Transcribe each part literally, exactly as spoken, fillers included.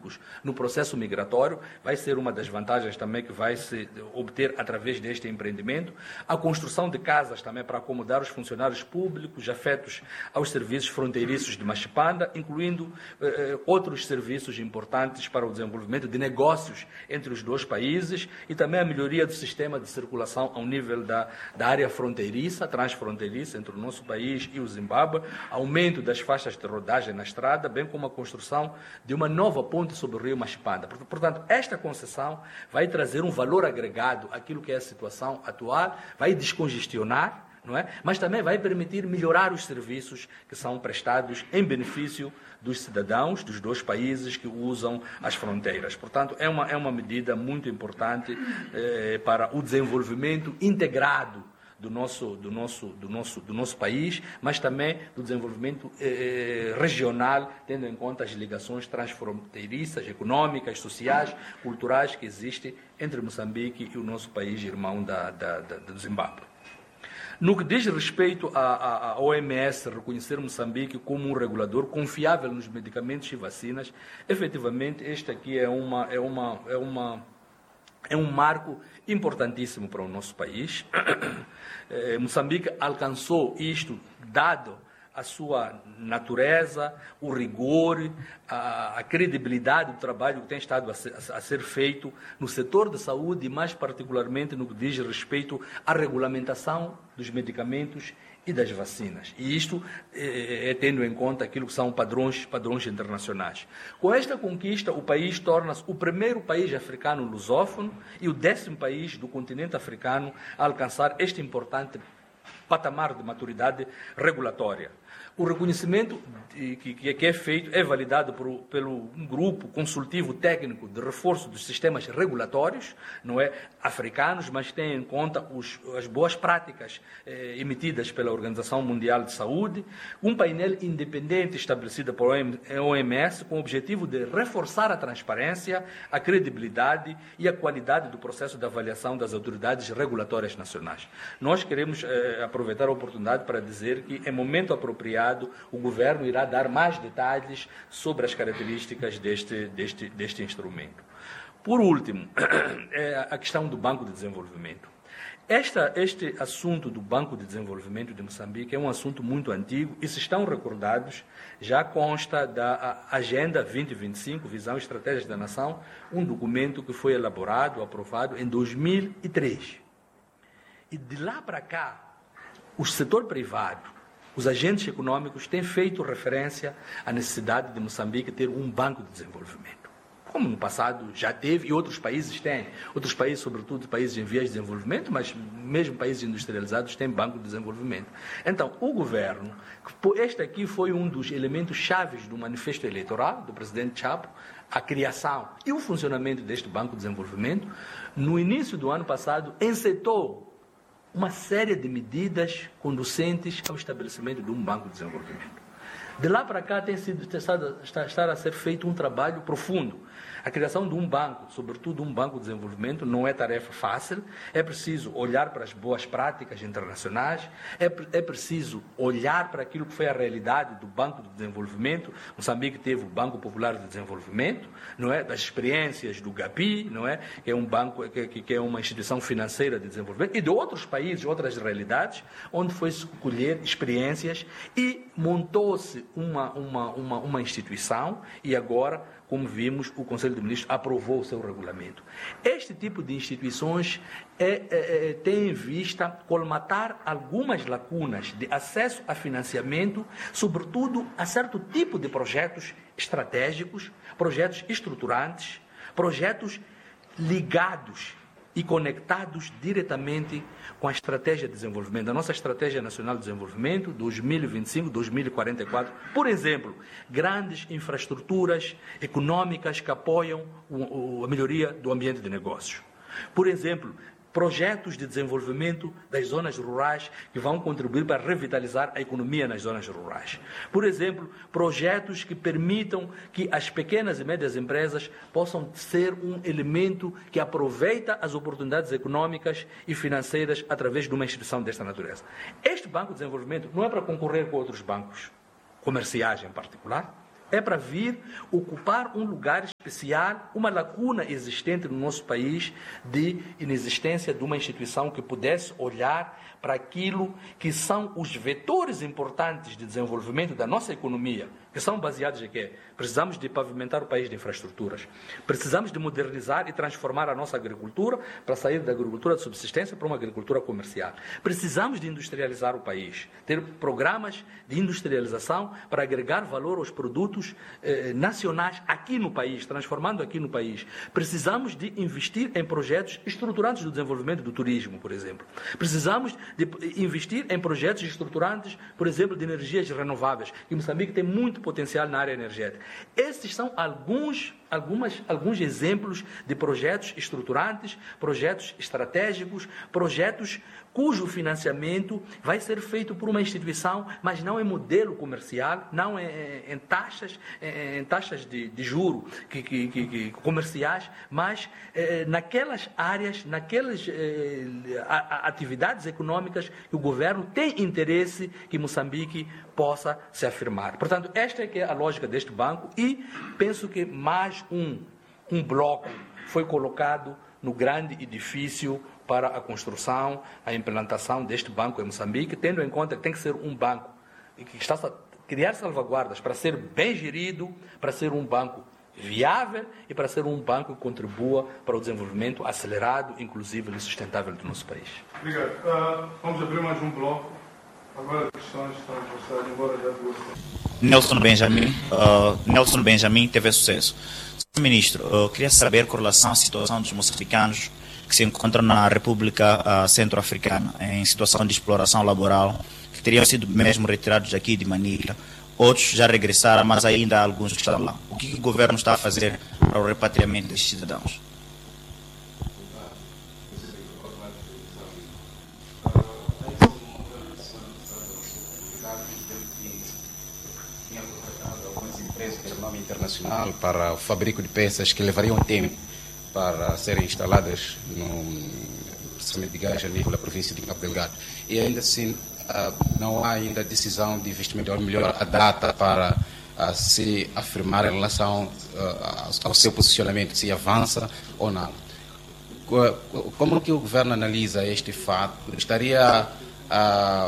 públicos no processo migratório, vai ser uma das vantagens também que vai se obter através deste empreendimento. A construção de casas também para acomodar os funcionários públicos afetos aos serviços fronteiriços de Machipanda, incluindo eh, outros serviços importantes para o desenvolvimento de negócios entre os dois países e também a melhoria do sistema de circulação ao nível da, da área fronteiriça, transfronteiriça entre o nosso país e o Zimbábue, aumento das faixas de rodagem na estrada, bem como a construção de uma nova ponte sobre o rio Machipanda. Portanto, esta concessão vai trazer um valor agregado àquilo que é a situação atual, vai descongestionar, não é? Mas também vai permitir melhorar os serviços que são prestados em benefício dos cidadãos dos dois países que usam as fronteiras. Portanto, é uma, é uma medida muito importante eh, para o desenvolvimento integrado do nosso, do nosso, do nosso, do nosso país, mas também do desenvolvimento eh, regional, tendo em conta as ligações transfronteiriças, econômicas, sociais, culturais que existem entre Moçambique e o nosso país irmão da, da, da, do Zimbábue. No que diz respeito à O M S reconhecer Moçambique como um regulador confiável nos medicamentos e vacinas, efetivamente este aqui é, uma, é, uma, é, uma, é um marco importantíssimo para o nosso país. É, Moçambique alcançou isto dado a sua natureza, o rigor, a, a credibilidade do trabalho que tem estado a ser, a ser feito no setor de saúde e mais particularmente no que diz respeito à regulamentação dos medicamentos e das vacinas. E isto é, é tendo em conta aquilo que são padrões, padrões internacionais. Com esta conquista, o país torna-se o primeiro país africano lusófono e o décimo país do continente africano a alcançar este importante patamar de maturidade regulatória. O reconhecimento que, que é feito é validado por, pelo um grupo consultivo técnico de reforço dos sistemas regulatórios, não é, africanos, mas tem em conta os, as boas práticas eh, emitidas pela Organização Mundial de Saúde, um painel independente estabelecido pela O M S com o objetivo de reforçar a transparência, a credibilidade e a qualidade do processo de avaliação das autoridades regulatórias nacionais. Nós queremos eh, aproveitar a oportunidade para dizer que, em momento apropriado, o governo irá dar mais detalhes sobre as características deste, deste, deste instrumento. Por último, é a questão do Banco de Desenvolvimento. Esta, este assunto do Banco de Desenvolvimento de Moçambique é um assunto muito antigo e, se estão recordados, já consta da Agenda vinte e vinte e cinco, Visão e Estratégias da Nação, um documento que foi elaborado, aprovado em dois mil e três. E de lá para cá, o setor privado, os agentes econômicos têm feito referência à necessidade de Moçambique ter um banco de desenvolvimento, como no passado já teve e outros países têm. Outros países, sobretudo países em vias de desenvolvimento, mas mesmo países industrializados têm banco de desenvolvimento. Então, o governo, este aqui foi um dos elementos chaves do manifesto eleitoral do presidente Chapo, a criação e o funcionamento deste banco de desenvolvimento, no início do ano passado, encetou uma série de medidas conducentes ao estabelecimento de um banco de desenvolvimento. De lá para cá tem sido testado, está, está a ser feito um trabalho profundo. A criação de um banco, sobretudo um banco de desenvolvimento, não é tarefa fácil. É preciso olhar para as boas práticas internacionais, é, é preciso olhar para aquilo que foi a realidade do Banco de Desenvolvimento. Moçambique teve o Banco Popular de Desenvolvimento, não é? Das experiências do Gapi, não é? Que é um banco, que, que é uma instituição financeira de desenvolvimento, e de outros países, outras realidades, onde foi-se colher experiências e montou-se uma, uma, uma, uma instituição e agora, como vimos, o Conselho de Ministros aprovou o seu regulamento. Este tipo de instituições é, é, é, tem em vista colmatar algumas lacunas de acesso a financiamento, sobretudo a certo tipo de projetos estratégicos, projetos estruturantes, projetos ligados e conectados diretamente com a estratégia de desenvolvimento, a nossa Estratégia Nacional de Desenvolvimento, dois mil e vinte e cinco a dois mil e quarenta e quatro. Por exemplo, grandes infraestruturas econômicas que apoiam a melhoria do ambiente de negócios. Por exemplo, projetos de desenvolvimento das zonas rurais que vão contribuir para revitalizar a economia nas zonas rurais. Por exemplo, projetos que permitam que as pequenas e médias empresas possam ser um elemento que aproveita as oportunidades econômicas e financeiras através de uma instituição desta natureza. Este Banco de Desenvolvimento não é para concorrer com outros bancos comerciais em particular, é para vir ocupar um lugar especial, uma lacuna existente no nosso país de inexistência de uma instituição que pudesse olhar para aquilo que são os vetores importantes de desenvolvimento da nossa economia, que são baseados em quê? Precisamos de pavimentar o país de infraestruturas, precisamos de modernizar e transformar a nossa agricultura para sair da agricultura de subsistência para uma agricultura comercial. Precisamos de industrializar o país, ter programas de industrialização para agregar valor aos produtos eh, nacionais aqui no país, transformando aqui no país. Precisamos de investir em projetos estruturantes do desenvolvimento do turismo, por exemplo. Precisamos de investir em projetos estruturantes, por exemplo, de energias renováveis, que Moçambique tem muito potencial na área energética. Estes são alguns, algumas, alguns exemplos de projetos estruturantes, projetos estratégicos, projetos cujo financiamento vai ser feito por uma instituição, mas não em modelo comercial, não em, em taxas, em, em taxas de, de juro que, que, que, que comerciais, mas eh, naquelas áreas, naquelas eh, atividades econômicas que o governo tem interesse que Moçambique possa se afirmar. Portanto, esta é que é a lógica deste banco e penso que mais um, um bloco foi colocado no grande edifício para a construção, a implantação deste banco em Moçambique, tendo em conta que tem que ser um banco que está a criar salvaguardas para ser bem gerido, para ser um banco viável e para ser um banco que contribua para o desenvolvimento acelerado, inclusive e sustentável do nosso país. Obrigado. Uh, vamos abrir mais um bloco. Agora as questões estão passadas, embora já duas. Nelson Benjamin, uh, Nelson Benjamin teve sucesso. Senhor Ministro, eu queria saber com relação à situação dos moçambicanos que se encontram na República uh, Centro-Africana, em situação de exploração laboral, que teriam sido mesmo retirados daqui de Manila. Outros já regressaram, mas ainda há alguns que estão lá. O que o governo está a fazer para o repatriamento destes cidadãos? Internacional para o fabrico de peças que levariam tempo para serem instaladas no processamento de gás a nível da província de Cabo Delgado. E ainda assim não há ainda decisão de investimento, ou melhor, a data para se afirmar em relação ao seu posicionamento, se avança ou não. Como que o governo analisa este fato? Estaria a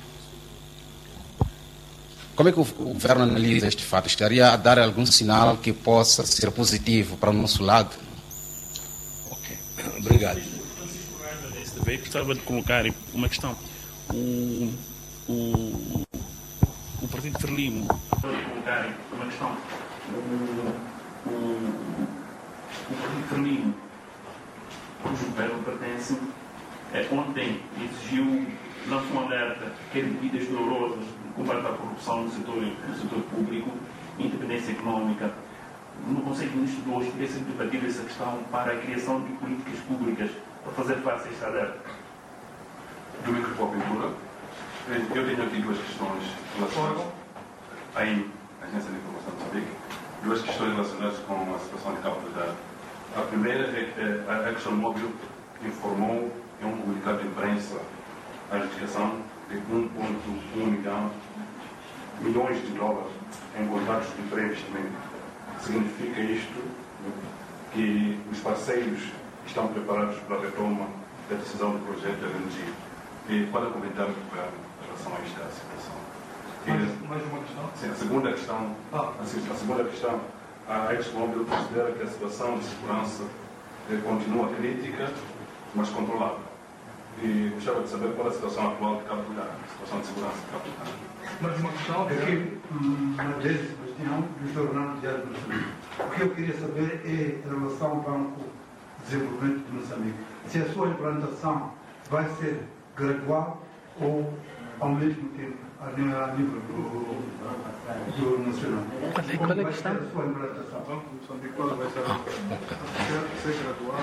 Como é que o governo analisa este fato? Estaria a dar algum sinal que possa ser positivo para o nosso lado? Ok, obrigado. Eu gostava de colocar uma questão. O, o, o Partido Frelimo. Gostava de colocar uma questão. O, o, o Partido Frelimo, cujo governo pertence, é, ontem exigiu, lançou um alerta, quer medidas dolorosas de combate à corrupção no setor, no setor público, independência económica. No Conselho de Ministros de hoje queria ser debatida essa questão para a criação de políticas públicas para fazer face a este alerta. Domingo para a Pintura. Eu tenho aqui duas questões relacionadas aí, Agência de Informação de Moçambique, duas questões relacionadas com a situação de Cabo Delgado. A primeira é que a ExxonMobil informou em um comunicado de imprensa a adjudicação de um vírgula um milhão milhões de dólares em contratos de pré-investimento. Significa isto que os parceiros estão preparados para a retoma da decisão do projeto de energia. E pode comentar o governo em relação a esta situação. Mais, mais uma questão? Sim, a segunda questão, ah. a, a segunda questão, a ExxonMobil considera que a situação de segurança eh, continua crítica, mas controlada. E gostava de saber qual é a situação atual de Cabo Delgado, a situação de segurança de Cabo Delgado. Mais uma questão? Aqui, uma vez, Sebastião, do Jornal Diário de Moçambique. O que eu queria saber é em relação ao Banco de Desenvolvimento de Moçambique. Se a sua implantação vai ser gradual ou ao mesmo tempo a nível, a nível do, do nacional. Qual é a questão? Vai ser a sua implantação? O Banco de Moçambique vai ser, ser gradual?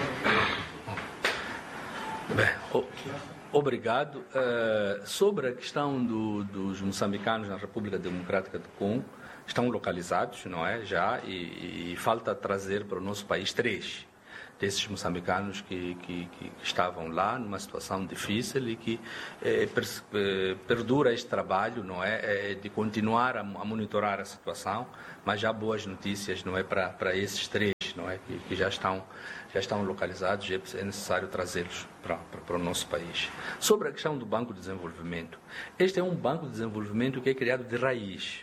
Bem, obrigado. Uh, sobre a questão do, dos moçambicanos na República Democrática do Congo, estão localizados, não é? Já, e, e falta trazer para o nosso país três desses moçambicanos que, que, que estavam lá numa situação difícil e que eh, per, eh, perdura este trabalho, não é, é de continuar a, a monitorar a situação, mas já boas notícias, não é, para, para esses três. país, não é? Que, que já estão já estão localizados e é necessário trazê-los para, para, para o nosso país. Sobre a questão do Banco de Desenvolvimento, este é um banco de desenvolvimento que é criado de raiz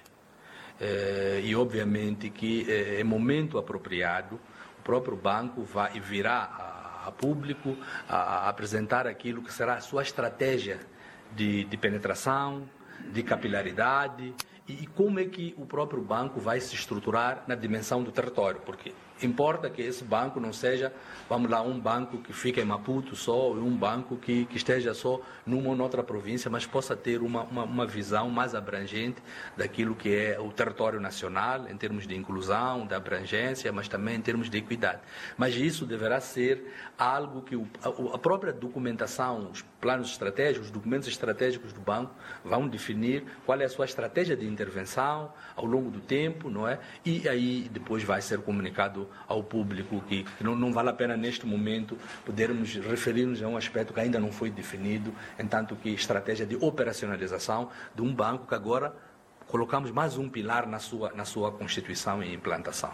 eh, e obviamente que eh, é momento apropriado o próprio banco vai virá a, a público a, a apresentar aquilo que será a sua estratégia de, de penetração, de capilaridade e, e como é que o próprio banco vai se estruturar na dimensão do território, porque importa que esse banco não seja, vamos lá, um banco que fica em Maputo só, um banco que, que esteja só numa ou noutra província, mas possa ter uma, uma, uma visão mais abrangente daquilo que é o território nacional, em termos de inclusão, de abrangência, mas também em termos de equidade. Mas isso deverá ser algo que o, a, a própria documentação, os planos estratégicos, os documentos estratégicos do banco vão definir qual é a sua estratégia de intervenção ao longo do tempo, não é? E aí depois vai ser comunicado ao público que, que não, não vale a pena neste momento podermos referir-nos a um aspecto que ainda não foi definido, entanto que estratégia de operacionalização de um banco que agora colocamos mais um pilar na sua, na sua constituição e implantação.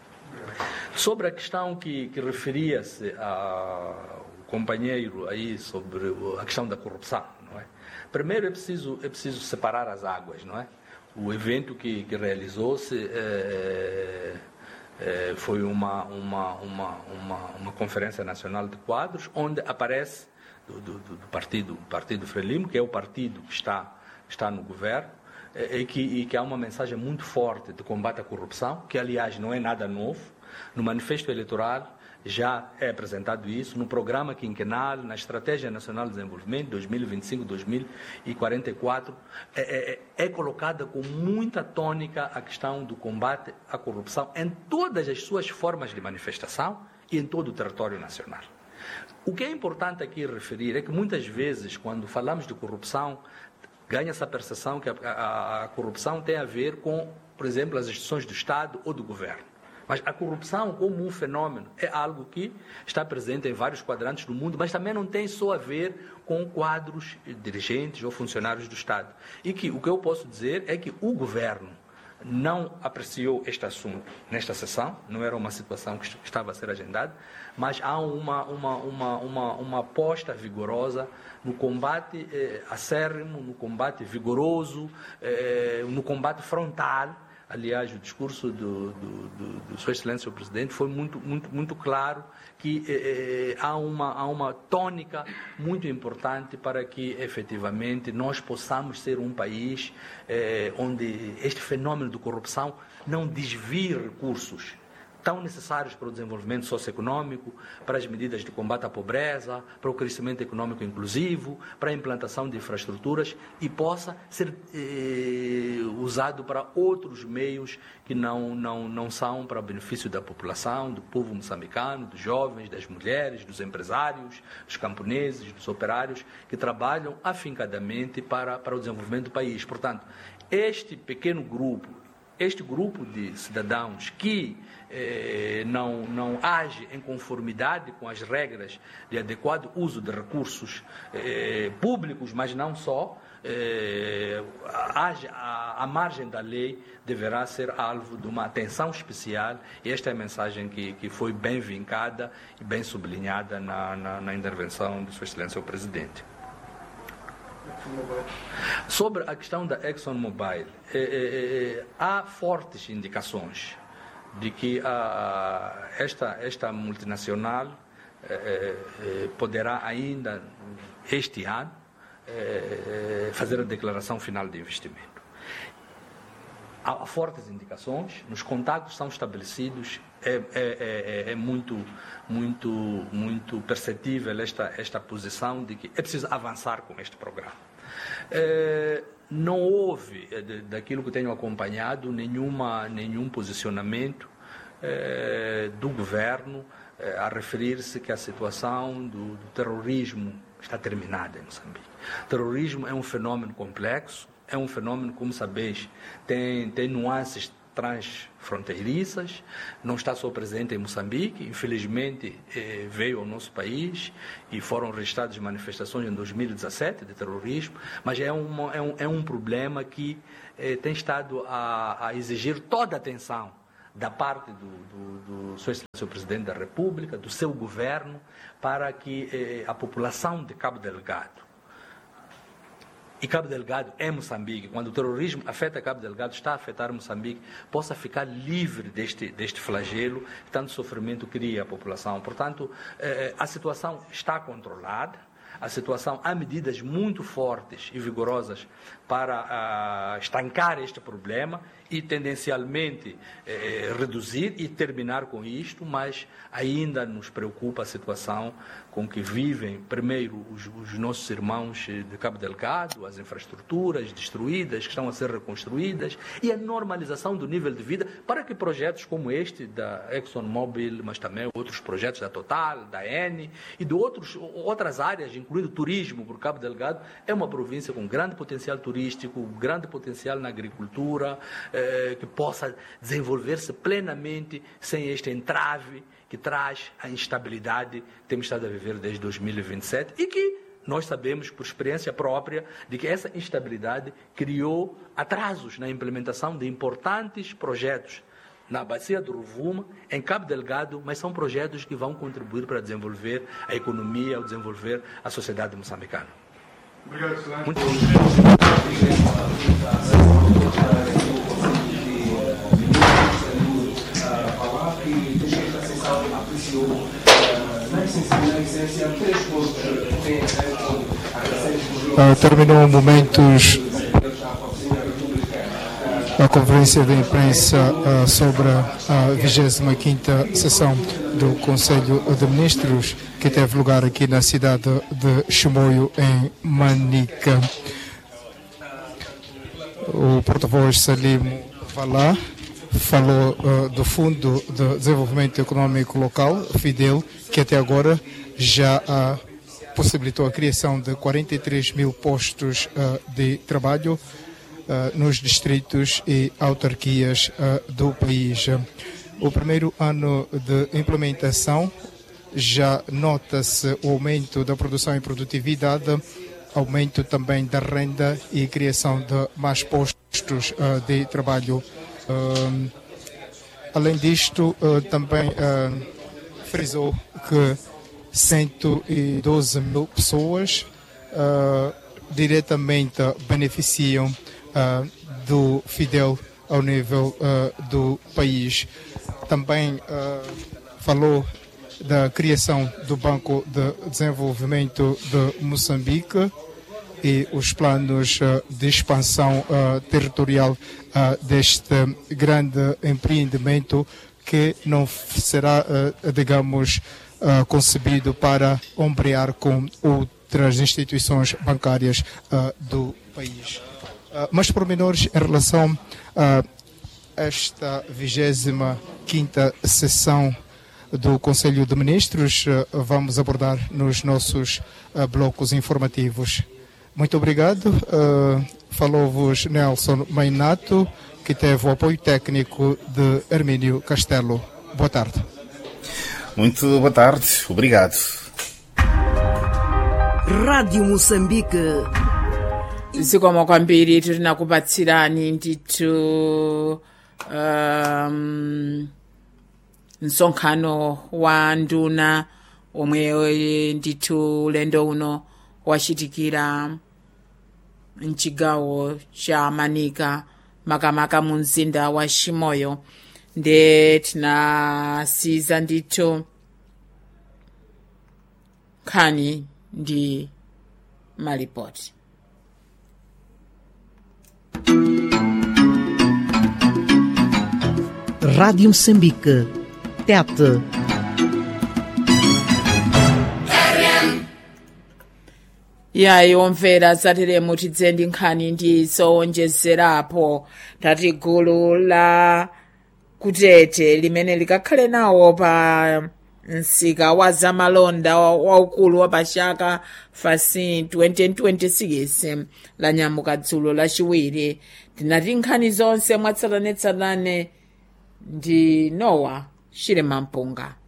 Sobre a questão que, que referia-se ao companheiro aí sobre a questão da corrupção, não é? Primeiro é preciso, é preciso separar as águas, não é? O evento que, que realizou-se é, É, foi uma, uma, uma, uma, uma conferência nacional de quadros, onde aparece do, do, do partido, partido Frelimo, que é o partido que está, está no governo, é, e, que, e que há uma mensagem muito forte de combate à corrupção, que aliás não é nada novo. No manifesto eleitoral já é apresentado isso, no programa quinquenal, na Estratégia Nacional de Desenvolvimento dois mil e vinte e cinco a dois mil e quarenta e quatro, é, é, é colocada com muita tônica a questão do combate à corrupção em todas as suas formas de manifestação e em todo o território nacional. O que é importante aqui referir é que muitas vezes, quando falamos de corrupção, ganha essa percepção que a, a, a corrupção tem a ver com, por exemplo, as instituições do Estado ou do governo. Mas a corrupção como um fenômeno é algo que está presente em vários quadrantes do mundo, mas também não tem só a ver com quadros dirigentes ou funcionários do Estado. E que o que eu posso dizer é que o governo não apreciou este assunto nesta sessão, não era uma situação que estava a ser agendada, mas há uma, uma, uma, uma, uma aposta vigorosa no combate eh, acérrimo, no combate vigoroso, eh, no combate frontal. Aliás, o discurso do, do, do, do Sua Excelência o Presidente foi muito, muito, muito claro que eh, há, uma, há uma tônica muito importante para que, efetivamente, nós possamos ser um país eh, onde este fenômeno de corrupção não desvie recursos tão necessários para o desenvolvimento socioeconômico, para as medidas de combate à pobreza, para o crescimento econômico inclusivo, para a implantação de infraestruturas e possa ser eh, usado para outros meios que não, não, não são para o benefício da população, do povo moçambicano, dos jovens, das mulheres, dos empresários, dos camponeses, dos operários que trabalham afincadamente para, para o desenvolvimento do país. Portanto, este pequeno grupo, este grupo de cidadãos que eh, não, não age em conformidade com as regras de adequado uso de recursos eh, públicos, mas não só, eh, age à, à margem da lei, deverá ser alvo de uma atenção especial, e esta é a mensagem que, que foi bem vincada e bem sublinhada na, na, na intervenção de Sua Excelência o Presidente. Sobre a questão da ExxonMobil, eh, eh, há fortes indicações de que a, esta, esta multinacional eh, eh, poderá ainda, este ano, eh, fazer a declaração final de investimento. Há fortes indicações, nos contactos são estabelecidos, é, é, é, é muito, muito, muito perceptível esta, esta posição de que é preciso avançar com este programa. É, não houve, daquilo que tenho acompanhado, nenhuma, nenhum posicionamento é, do governo é, a referir-se que a situação do, do terrorismo está terminada em Moçambique. O terrorismo é um fenômeno complexo, é um fenômeno, como sabeis, tem, tem nuances transfronteiriças, não está só presente em Moçambique, infelizmente eh, veio ao nosso país e foram registradas manifestações em dois mil e dezassete de terrorismo, mas é, uma, é, um, é um problema que eh, tem estado a, a exigir toda a atenção da parte do, do, do seu Presidente da República, do seu governo, para que eh, a população de Cabo Delgado, e Cabo Delgado é Moçambique, quando o terrorismo afeta Cabo Delgado, está a afetar Moçambique, possa ficar livre deste, deste flagelo que tanto sofrimento cria a população. Portanto, eh, a situação está controlada, a situação, há medidas muito fortes e vigorosas para uh, estancar este problema e tendencialmente eh, reduzir e terminar com isto, mas ainda nos preocupa a situação com que vivem, primeiro, os, os nossos irmãos de Cabo Delgado, as infraestruturas destruídas, que estão a ser reconstruídas, e a normalização do nível de vida, para que projetos como este da ExxonMobil, mas também outros projetos da Total, da Eni e de outros, outras áreas, incluindo turismo, porque Cabo Delgado é uma província com grande potencial turístico, grande potencial na agricultura, que possa desenvolver-se plenamente sem este entrave que traz a instabilidade que temos estado a viver desde dois mil e vinte e sete e que nós sabemos, por experiência própria, de que essa instabilidade criou atrasos na implementação de importantes projetos na Bacia do Rovuma, em Cabo Delgado, mas são projetos que vão contribuir para desenvolver a economia, desenvolver a sociedade moçambicana. Obrigado, excelente. Muito Uh, terminou momentos a conferência de imprensa uh, sobre a vigésima quinta sessão do Conselho de Ministros, que teve lugar aqui na cidade de Chimoio, em Manica. O porta-voz Salim Valá falou uh, do Fundo de Desenvolvimento Econômico Local, FIDEL, que até agora já uh, possibilitou a criação de quarenta e três mil postos uh, de trabalho uh, nos distritos e autarquias uh, do país. O primeiro ano de implementação já nota-se o aumento da produção e produtividade, aumento também da renda e criação de mais postos uh, de trabalho. Uh, além disto, uh, também uh, frisou que cento e doze mil pessoas uh, diretamente beneficiam uh, do FIDEL ao nível uh, do país. Também uh, falou da criação do Banco de Desenvolvimento de Moçambique e os planos uh, de expansão uh, territorial uh, deste grande empreendimento, que não será, uh, digamos, uh, concebido para ombrear com outras instituições bancárias uh, do país. Uh, mais pormenores em relação a esta vigésima quinta sessão do Conselho de Ministros, uh, vamos abordar nos nossos uh, blocos informativos. Muito obrigado. Uh, falou-vos Nelson Mainato, que teve o apoio técnico de Hermínio Castelo. Boa tarde. Muito boa tarde. Obrigado. Rádio Moçambique. Zikomo kwambiri tinakubatsirani ndithu um, msonkhano wa nduna omwe ndithu ulendo uno wachitikira mchigawo cha Manika, makamaka mu mzinda wa Chimoio. Nde tinasiza ndithu nkhani ndi malipoti. Rádio Moçambique, Tete. yayi omvera zateremo tidze ndi nkhani ndi zowonjezerapo. Tati gulu la kutete limene likakhale nawo pa msika wa zamalonda waukulu wa pachaka fasin twenty twenty-six lanyamuka dzulo lachiwiri. Tinati nkhani zonse mwatsatanetsatane ndi Nowa Chilima Mpunga.